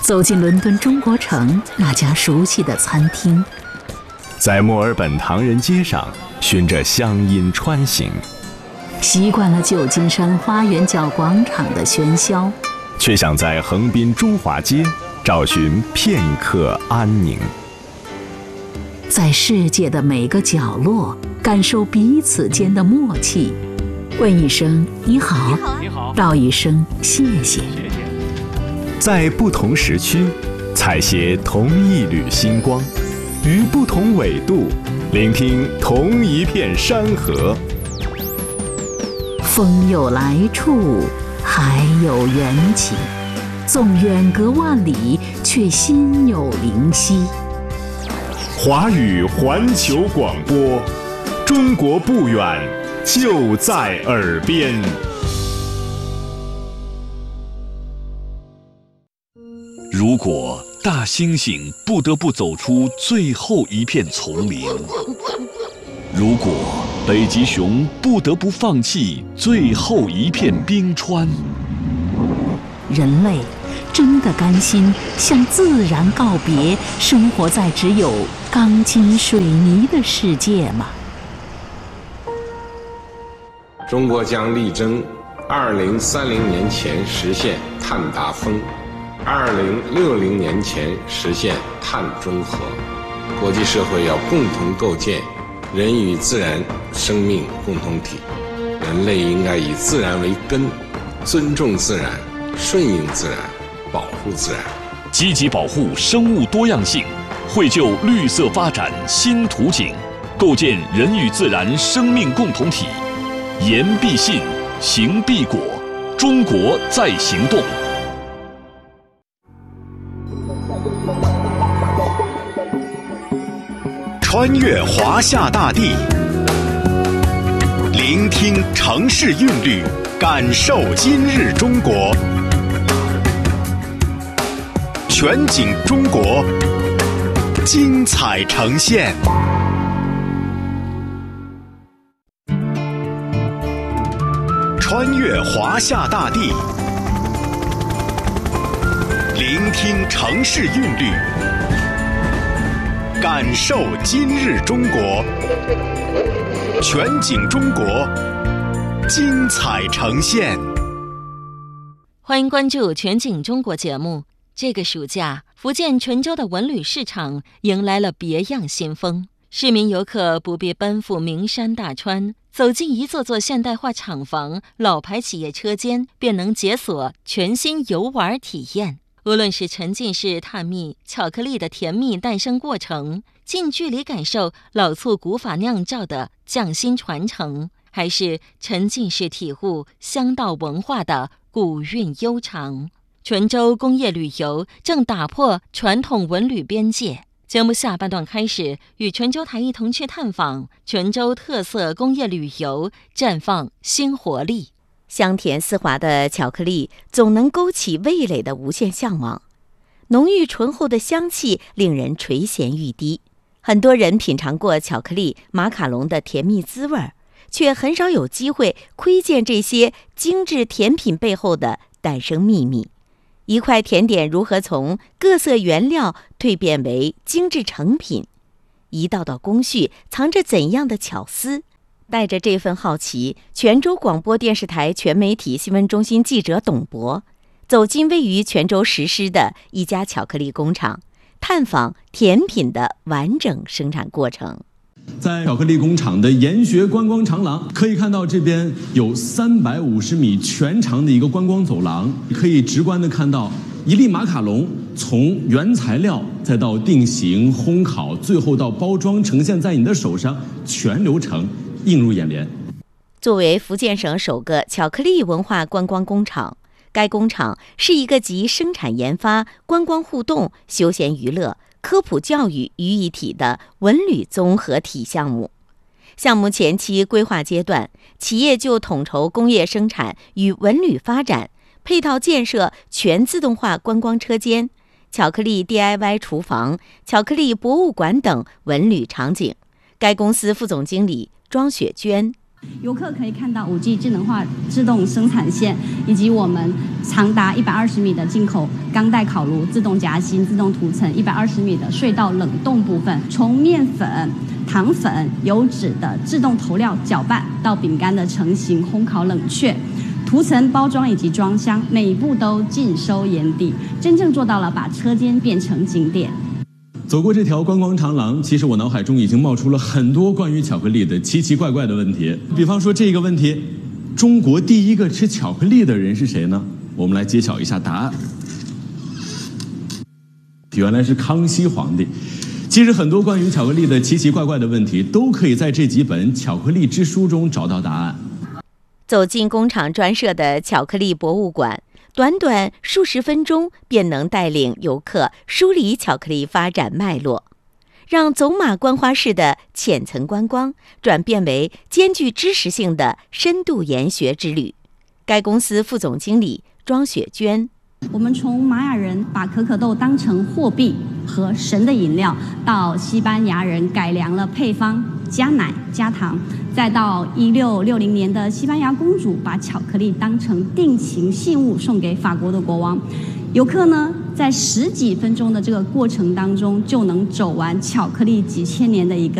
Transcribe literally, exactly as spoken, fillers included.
走进伦敦中国城那家熟悉的餐厅， 在墨尔本唐人街上循着乡音穿行， 习惯了旧金山花园角广场的喧嚣， 却想在横滨中华街找寻片刻安宁。 在世界的每个角落感受彼此间的默契，问一声你好， 你好， 道一声谢谢。 在不同时区采撷同一缕星光，于不同纬度聆听同一片山河。 风有来处，海有缘起，纵远隔万里，却心有灵犀。 华语环球广播，中国不远，就在耳边。 如果大猩猩不得不走出最后一片丛林，如果北极熊不得不放弃最后一片冰川， 人类真的甘心向自然告别，生活在只有钢筋水泥的世界吗？ 中国将力争二零三零年前实现碳达峰，二零六零年前实现碳中和。国际社会要共同构建人与自然生命共同体，人类应该以自然为根，尊重自然，顺应自然，保护自然， 积极保护生物多样性，绘就绿色发展新图景，构建人与自然生命共同体。言必信，行必果，中国在行动。 穿越华夏大地，聆听城市韵律，感受今日中国。全景中国，精彩呈现。穿越华夏大地，聆听城市韵律，感受今日中国。全景中国，精彩呈现。 欢迎关注全景中国节目。这个暑假，福建泉州的文旅市场迎来了别样新风。市民游客不必奔赴名山大川，走进一座座现代化厂房、老牌企业车间，便能解锁全新游玩体验。无论是沉浸式探秘巧克力的甜蜜诞生过程，近距离感受老醋古法酿造的匠心传承，还是沉浸式体悟乡道文化的古韵悠长，泉州工业旅游正打破传统文旅边界。节目下半段开始，与泉州台一同去探访泉州特色工业旅游，绽放新活力。 香甜丝滑的巧克力总能勾起味蕾的无限向往，浓郁醇厚的香气令人垂涎欲滴。很多人品尝过巧克力、马卡龙的甜蜜滋味，却很少有机会窥见这些精致甜品背后的诞生秘密。一块甜点如何从各色原料蜕变为精致成品？一道道工序藏着怎样的巧思？带着这份好奇，泉州广播电视台全媒体新闻中心记者董博走进位于泉州石狮的一家巧克力工厂，探访甜品的完整生产过程。 在巧克力工厂的研学观光长廊，可以看到这边有三百五十米全长的一个观光走廊，可以直观的看到一粒马卡龙从原材料再到定型、烘烤，最后到包装呈现在你的手上，全流程映入眼帘。 作为福建省首个巧克力文化观光工厂，该工厂是一个集生产研发、观光互动、休闲娱乐、科普教育于一体的文旅综合体项目。项目前期规划阶段，企业就统筹工业生产与文旅发展，配套建设全自动化观光车间、巧克力 D I Y 厨房、巧克力博物馆等文旅场景。该公司副总经理庄雪娟： 游客可以看到 五 G 智能化自动生产线，以及我们长达一百二十米的进口钢带烤炉、自动夹心、自动涂层，一百二十米的隧道冷冻部分，从面粉、糖粉、油脂的自动投料搅拌到饼干的成型、烘烤、冷却。涂层包装以及装箱，每一步都尽收眼底，真正做到了把车间变成景点。 走过这条观光长廊，其实我脑海中已经冒出了很多关于巧克力的奇奇怪怪的问题。比方说这个问题，中国第一个吃巧克力的人是谁呢？我们来揭晓一下答案。原来是康熙皇帝。其实很多关于巧克力的奇奇怪怪的问题，都可以在这几本巧克力之书中找到答案。 走进工厂专设的巧克力博物馆，短短数十分钟便能带领游客梳理巧克力发展脉络，让走马观花式的浅层观光转变为兼具知识性的深度研学之旅。该公司副总经理庄雪娟。 我们从玛雅人把可可豆当成货币和神的饮料，到西班牙人改良了配方，加奶加糖，再到一六六零年的西班牙公主把巧克力当成定情信物送给法国的国王。游客呢，在十几分钟的这个过程当中，就能走完巧克力几千年的一个